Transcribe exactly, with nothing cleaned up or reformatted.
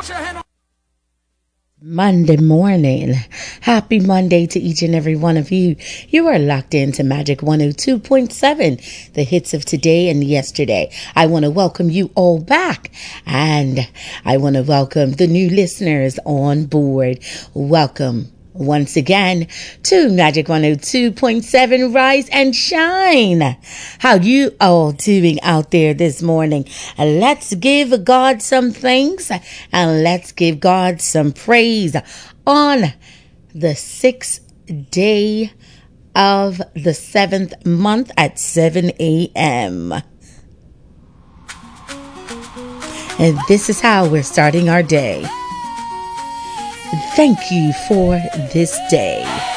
Monday morning. Happy Monday to each and every one of you. You are locked into Magic one oh two point seven, the hits of today and yesterday. I want to welcome you all back, and I want to welcome the new listeners on board. Welcome once again to Magic one oh two point seven, Rise and Shine. How you all doing out there this morning? Let's give God some thanks and let's give God some praise on the sixth day of the seventh month at seven a.m. And this is how we're starting our day. Thank you for this day.